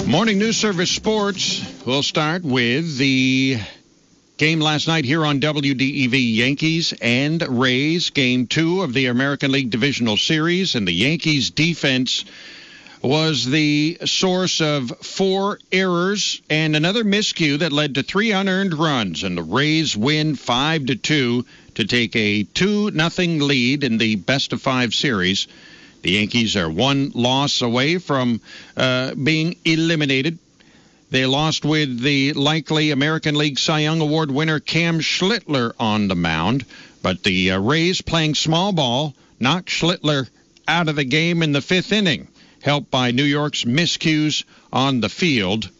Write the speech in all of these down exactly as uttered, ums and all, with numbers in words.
Morning News Service Sports. We'll start with the game last night here on W D E V. Yankees and Rays, game two of the American League Divisional Series, and the Yankees defense was the source of four errors and another miscue that led to three unearned runs, and the Rays win five to two to take a two nothing lead in the best of five series. The Yankees are one loss away from uh, being eliminated. They lost with the likely American League Cy Young Award winner Cam Schlittler on the mound, but the uh, Rays, playing small ball, knocked Schlittler out of the game in the fifth inning, helped by New York's miscues on the field.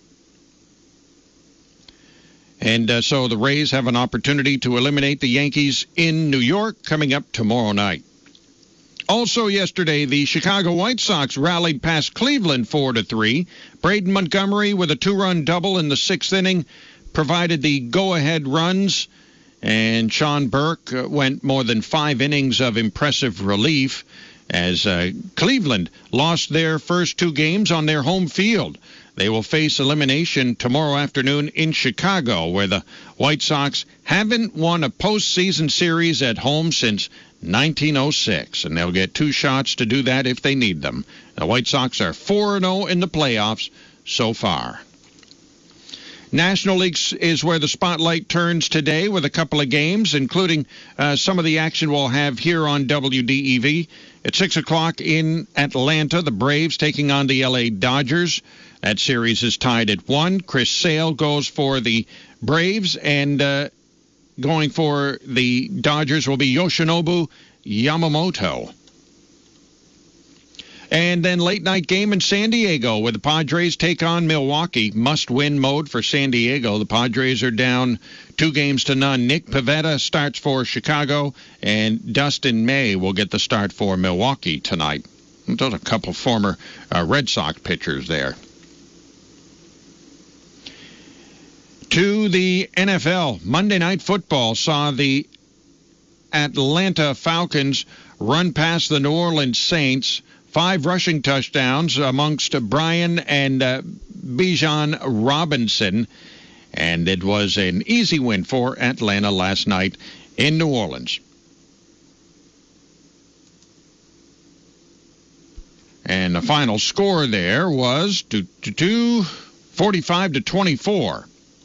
And uh, so the Rays have an opportunity to eliminate the Yankees in New York coming up tomorrow night. Also yesterday, the Chicago White Sox rallied past Cleveland four to three. Braden Montgomery with a two-run double in the sixth inning provided the go-ahead runs, and Sean Burke uh, went more than five innings of impressive relief as uh, Cleveland lost their first two games on their home field. They will face elimination tomorrow afternoon in Chicago, where the White Sox haven't won a postseason series at home since nineteen oh six, and they'll get two shots to do that if they need them. The White Sox are four and oh in the playoffs so far. National League is where the spotlight turns today with a couple of games, including uh, some of the action we'll have here on W D E V. At six o'clock in Atlanta, the Braves taking on the L A Dodgers. That series is tied at one. Chris Sale goes for the Braves, and uh, going for the Dodgers will be Yoshinobu Yamamoto. And then late night game in San Diego where the Padres take on Milwaukee. Must-win mode for San Diego. The Padres are down two games to none. Nick Pivetta starts for Chicago, and Dustin May will get the start for Milwaukee tonight. Those are a couple former uh, Red Sox pitchers there. To the N F L, Monday Night Football saw the Atlanta Falcons run past the New Orleans Saints. Five rushing touchdowns amongst Brian and uh, Bijan Robinson. And it was an easy win for Atlanta last night in New Orleans. And the final score there was forty-five to twenty-four.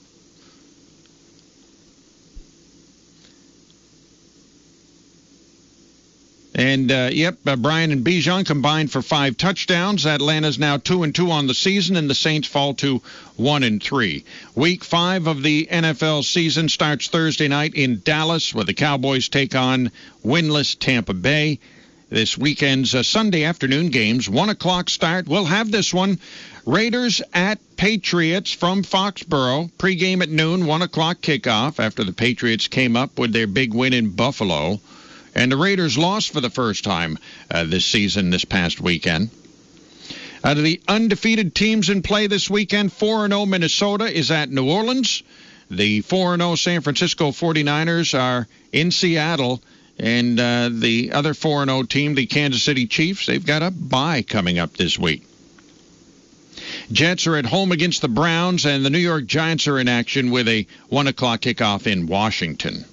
And, uh, yep, uh, Brian and Bijan combined for five touchdowns. Atlanta's now two and two on the season, and the Saints fall to one and three. Week five of the N F L season starts Thursday night in Dallas, where the Cowboys take on winless Tampa Bay. This weekend's uh, Sunday afternoon games, one o'clock start. We'll have this one. Raiders at Patriots from Foxborough. Pregame at noon, one o'clock kickoff after the Patriots came up with their big win in Buffalo. And the Raiders lost for the first time uh, this season, this past weekend. Out of the undefeated teams in play this weekend, four and oh Minnesota is at New Orleans. The four and oh San Francisco forty-niners are in Seattle. And uh, the other four and oh team, the Kansas City Chiefs, they've got a bye coming up this week. Jets are at home against the Browns, and the New York Giants are in action with a one o'clock kickoff in Washington.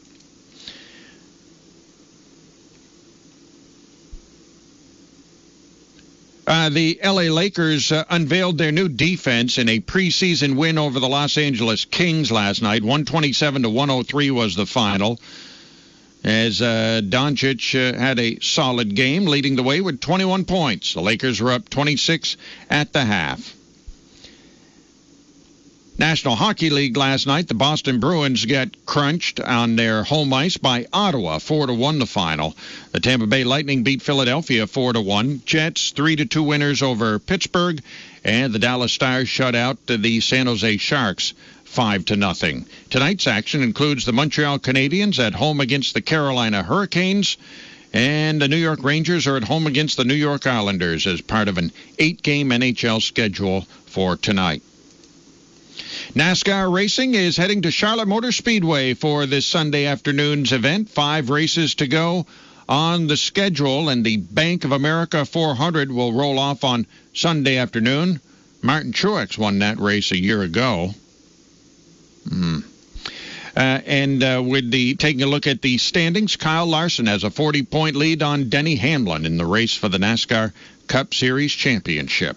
Uh, the L A Lakers uh, unveiled their new defense in a preseason win over the Los Angeles Kings last night. one twenty-seven to one oh three was the final, as uh, Doncic uh, had a solid game, leading the way with twenty-one points. The Lakers were up twenty-six at the half. National Hockey League last night, the Boston Bruins get crunched on their home ice by Ottawa, four to one the final. The Tampa Bay Lightning beat Philadelphia four to one. Jets three to two winners over Pittsburgh, and the Dallas Stars shut out the San Jose Sharks five to nothing. Tonight's action includes the Montreal Canadiens at home against the Carolina Hurricanes, and the New York Rangers are at home against the New York Islanders as part of an eight-game N H L schedule for tonight. NASCAR racing is heading to Charlotte Motor Speedway for this Sunday afternoon's event. Five races to go on the schedule, and the Bank of America four hundred will roll off on Sunday afternoon. Martin Truex won that race a year ago. Hmm. Uh, and uh, with the taking a look at the standings, Kyle Larson has a forty-point lead on Denny Hamlin in the race for the NASCAR Cup Series championship.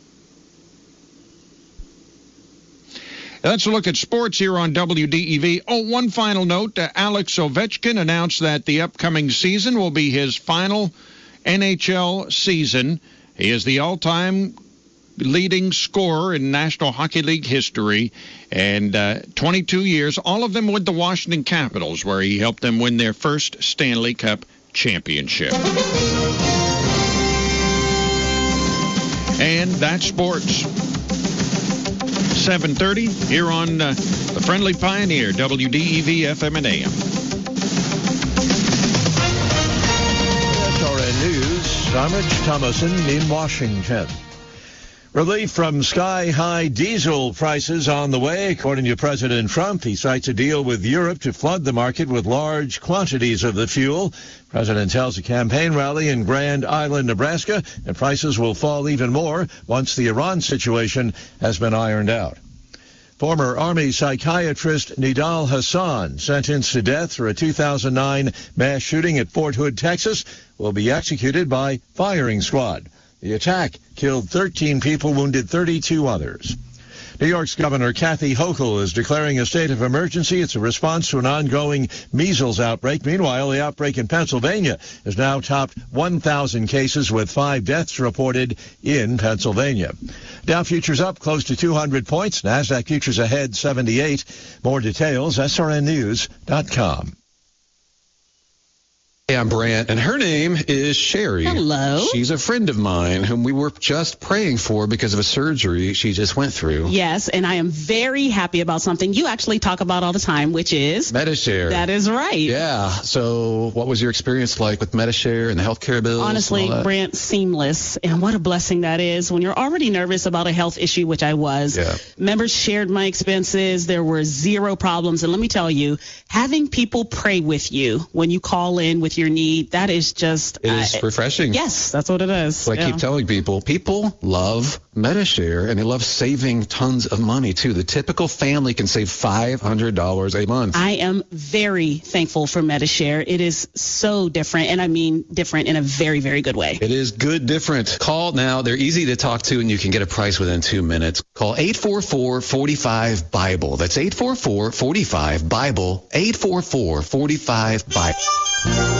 Let's look at sports here on W D E V. Oh, one final note. Uh, Alex Ovechkin announced that the upcoming season will be his final N H L season. He is the all-time leading scorer in National Hockey League history, and uh, twenty-two years, all of them with the Washington Capitals, where he helped them win their first Stanley Cup championship. And that's sports. seven thirty here on uh, the Friendly Pioneer, W D E V F M and A M. S R N News, I'm Rich Thomason in Washington. Relief from sky-high diesel prices on the way, according to President Trump. He cites a deal with Europe to flood the market with large quantities of the fuel. President tells a campaign rally in Grand Island, Nebraska, that prices will fall even more once the Iran situation has been ironed out. Former Army psychiatrist Nidal Hassan, sentenced to death for a two thousand nine mass shooting at Fort Hood, Texas, will be executed by firing squad. The attack killed thirteen people, wounded thirty-two others. New York's Governor Kathy Hochul is declaring a state of emergency. It's a response to an ongoing measles outbreak. Meanwhile, the outbreak in Pennsylvania has now topped one thousand cases, with five deaths reported in Pennsylvania. Dow futures up close to two hundred points. NASDAQ futures ahead seventy-eight. More details, S R N news dot com. Hey, I'm Brant, and her name is Sherry. Hello. She's a friend of mine whom we were just praying for because of a surgery she just went through. Yes, and I am very happy about something you actually talk about all the time, which is Medi-Share. That is right. Yeah. So what was your experience like with Medi-Share and the healthcare bills? Honestly, Brant, seamless. And what a blessing that is when you're already nervous about a health issue, which I was. Yeah. Members shared my expenses. There were zero problems. And let me tell you, having people pray with you when you call in with your need, that is just... It is uh, refreshing. Yes, that's what it is. What yeah. I keep telling people, people love Medi-Share, and they love saving tons of money, too. The typical family can save five hundred dollars a month. I am very thankful for Medi-Share. It is so different, and I mean different in a very, very good way. It is good different. Call now. They're easy to talk to, and you can get a price within two minutes. Call eight four four, four five, BIBLE. That's eight four four, four five, BIBLE, eight four four, four five, BIBLE.